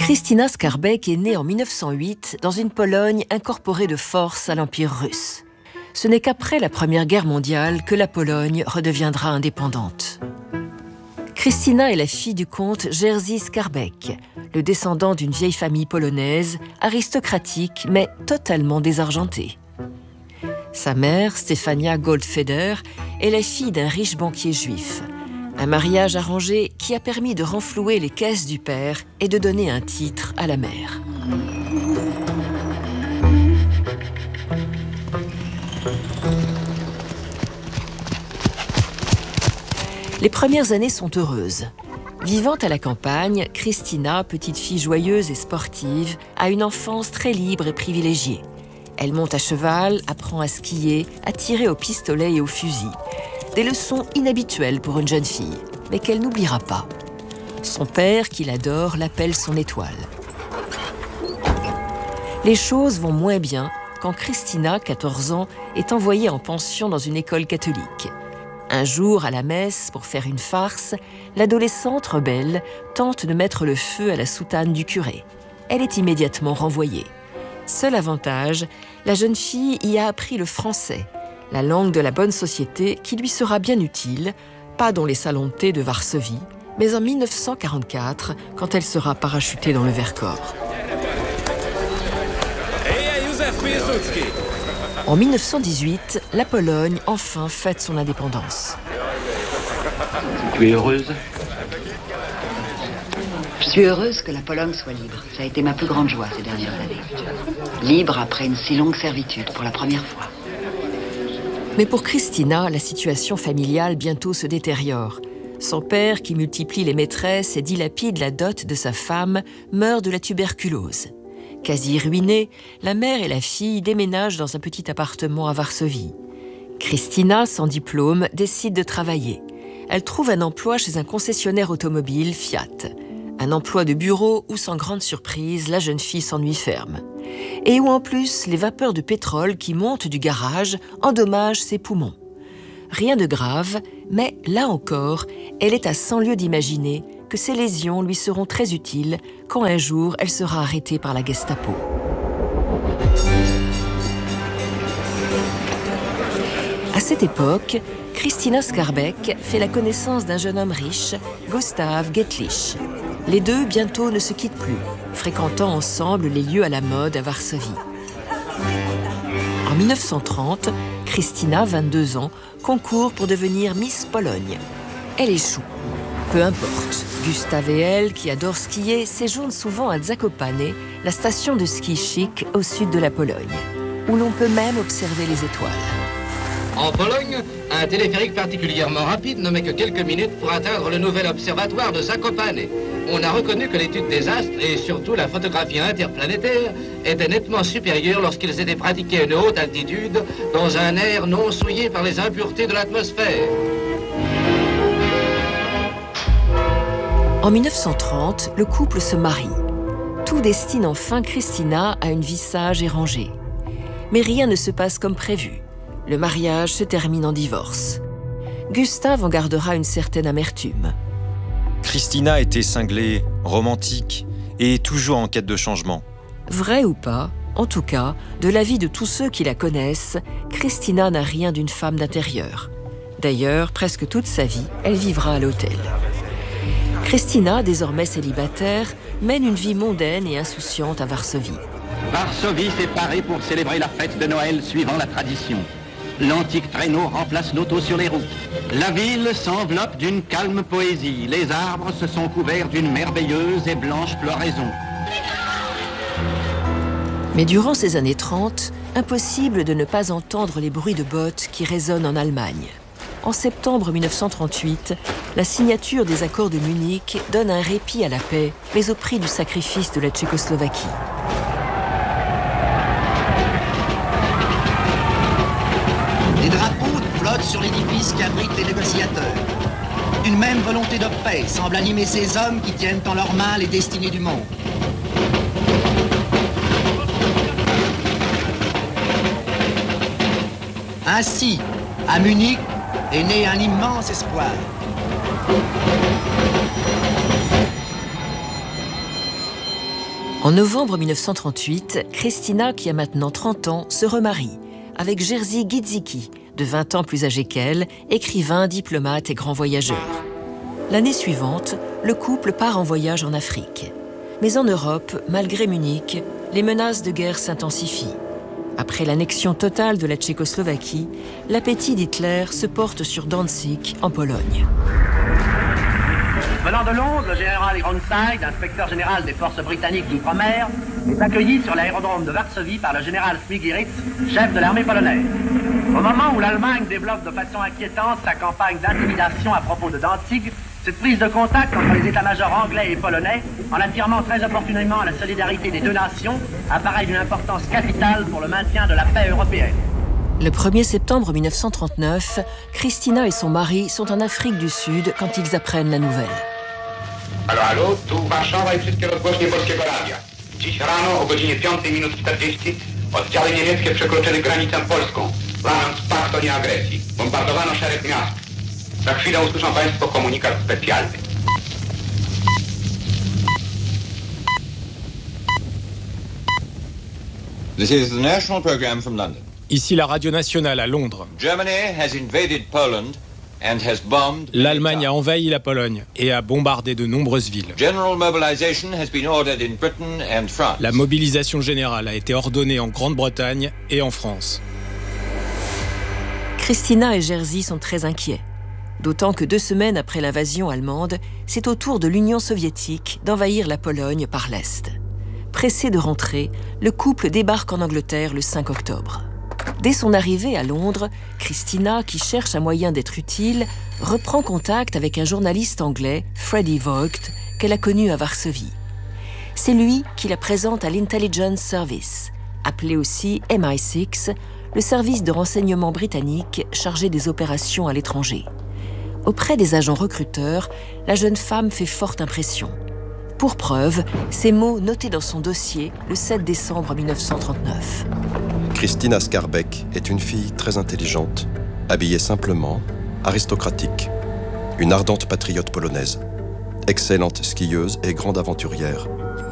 Krystyna Skarbek est née en 1908 dans une Pologne incorporée de force à l'Empire russe. Ce n'est qu'après la Première Guerre mondiale que la Pologne redeviendra indépendante. Krystyna est la fille du comte Jerzy Skarbek, le descendant d'une vieille famille polonaise, aristocratique mais totalement désargentée. Sa mère, Stefania Goldfeder, est la fille d'un riche banquier juif. Un mariage arrangé qui a permis de renflouer les caisses du père et de donner un titre à la mère. Les premières années sont heureuses. Vivant à la campagne, Krystyna, petite fille joyeuse et sportive, a une enfance très libre et privilégiée. Elle monte à cheval, apprend à skier, à tirer au pistolet et au fusil. Des leçons inhabituelles pour une jeune fille, mais qu'elle n'oubliera pas. Son père, qui l'adore, l'appelle son étoile. Les choses vont moins bien quand Krystyna, 14 ans, est envoyée en pension dans une école catholique. Un jour, à la messe, pour faire une farce, l'adolescente rebelle tente de mettre le feu à la soutane du curé. Elle est immédiatement renvoyée. Seul avantage, la jeune fille y a appris le français, la langue de la bonne société qui lui sera bien utile, pas dans les salons de thé de Varsovie, mais en 1944, quand elle sera parachutée dans le Vercors. En 1918, la Pologne, enfin, fête son indépendance. Tu es heureuse ? Je suis heureuse que la Pologne soit libre. Ça a été ma plus grande joie ces dernières années. Libre après une si longue servitude, pour la première fois. Mais pour Krystyna, la situation familiale bientôt se détériore. Son père, qui multiplie les maîtresses et dilapide la dot de sa femme, meurt de la tuberculose. Quasi ruinée, la mère et la fille déménagent dans un petit appartement à Varsovie. Krystyna, sans diplôme, décide de travailler. Elle trouve un emploi chez un concessionnaire automobile, Fiat. Un emploi de bureau où, sans grande surprise, la jeune fille s'ennuie ferme. Et où, en plus, les vapeurs de pétrole qui montent du garage endommagent ses poumons. Rien de grave, mais là encore, elle est à 100 lieues d'imaginer que ces lésions lui seront très utiles quand un jour elle sera arrêtée par la Gestapo. À cette époque, Krystyna Skarbek fait la connaissance d'un jeune homme riche, Gustav Gettlich. Les deux bientôt ne se quittent plus, fréquentant ensemble les lieux à la mode à Varsovie. En 1930, Krystyna, 22 ans, concourt pour devenir Miss Pologne. Elle échoue. Peu importe, Gustav et elle, qui adorent skier, séjournent souvent à Zakopane, la station de ski chic au sud de la Pologne, où l'on peut même observer les étoiles. En Pologne, un téléphérique particulièrement rapide ne met que quelques minutes pour atteindre le nouvel observatoire de Zakopane. On a reconnu que l'étude des astres et surtout la photographie interplanétaire étaient nettement supérieures lorsqu'ils étaient pratiqués à une haute altitude dans un air non souillé par les impuretés de l'atmosphère. En 1930, le couple se marie. Tout destine enfin Krystyna à une vie sage et rangée. Mais rien ne se passe comme prévu. Le mariage se termine en divorce. Gustav en gardera une certaine amertume. Krystyna était cinglée, romantique et toujours en quête de changement. Vrai ou pas, en tout cas, de l'avis de tous ceux qui la connaissent, Krystyna n'a rien d'une femme d'intérieur. D'ailleurs, presque toute sa vie, elle vivra à l'hôtel. Krystyna, désormais célibataire, mène une vie mondaine et insouciante à Varsovie. Varsovie s'est parée pour célébrer la fête de Noël suivant la tradition. L'antique traîneau remplace l'auto sur les routes. La ville s'enveloppe d'une calme poésie. Les arbres se sont couverts d'une merveilleuse et blanche floraison. Mais durant ces années 30, impossible de ne pas entendre les bruits de bottes qui résonnent en Allemagne. En septembre 1938, la signature des accords de Munich donne un répit à la paix, mais au prix du sacrifice de la Tchécoslovaquie. Des drapeaux flottent sur l'édifice qui abrite les négociateurs. Une même volonté de paix semble animer ces hommes qui tiennent en leurs mains les destinées du monde. Ainsi, à Munich, est né un immense espoir. En novembre 1938, Krystyna, qui a maintenant 30 ans, se remarie avec Jerzy Giedzicki, de 20 ans plus âgé qu'elle, écrivain, diplomate et grand voyageur. L'année suivante, le couple part en voyage en Afrique. Mais en Europe, malgré Munich, les menaces de guerre s'intensifient. Après l'annexion totale de la Tchécoslovaquie, l'appétit d'Hitler se porte sur Danzig, en Pologne. Venant de Londres, le général Ironside, inspecteur général des forces britanniques d'outre-mer, est accueilli sur l'aérodrome de Varsovie par le général Śmigierz, chef de l'armée polonaise. Au moment où l'Allemagne développe de façon inquiétante sa campagne d'intimidation à propos de Danzig, cette prise de contact entre les états-majors anglais et polonais, en affirmant très opportunément la solidarité des deux nations, apparaît d'une importance capitale pour le maintien de la paix européenne. Le 1er septembre 1939, Krystyna et son mari sont en Afrique du Sud quand ils apprennent la nouvelle. Halo, tu Warszawa i wszystkie rozgłośnie Polskiego Radia. Dziś rano o godzinie 5:40 oddziały niemieckie przekroczyły granicę polską, łamiąc pakt o nieagresji. Bombardowano szereg miast. Za chwilę usłyszą Państwo komunikat specjalny. This is the national program from London. Ici la radio nationale à Londres. Germany has invaded Poland and has bombed. L'Allemagne a envahi la Pologne et a bombardé de nombreuses villes. General mobilization has been ordered in Britain and France. La mobilisation générale a été ordonnée en Grande-Bretagne et en France. Krystyna et Jerzy sont très inquiets. D'autant que 2 semaines après l'invasion allemande, c'est au tour de l'Union soviétique d'envahir la Pologne par l'Est. Pressé de rentrer, le couple débarque en Angleterre le 5 octobre. Dès son arrivée à Londres, Krystyna, qui cherche un moyen d'être utile, reprend contact avec un journaliste anglais, Freddie Vogt, qu'elle a connu à Varsovie. C'est lui qui la présente à l'Intelligence Service, appelé aussi MI6, le service de renseignement britannique chargé des opérations à l'étranger. Auprès des agents recruteurs, la jeune femme fait forte impression. Pour preuve, ces mots notés dans son dossier le 7 décembre 1939. Krystyna Skarbek est une fille très intelligente, habillée simplement, aristocratique, une ardente patriote polonaise, excellente skieuse et grande aventurière,